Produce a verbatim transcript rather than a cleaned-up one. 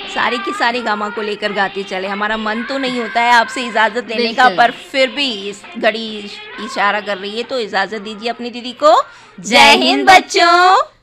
सारी की सारी गामा को लेकर गाते चले। हमारा मन तो नहीं होता है आपसे इजाजत लेने का, पर फिर भी इस घड़ी इशारा कर रही है, तो इजाजत दीजिए अपनी दीदी को। जय हिंद बच्चों।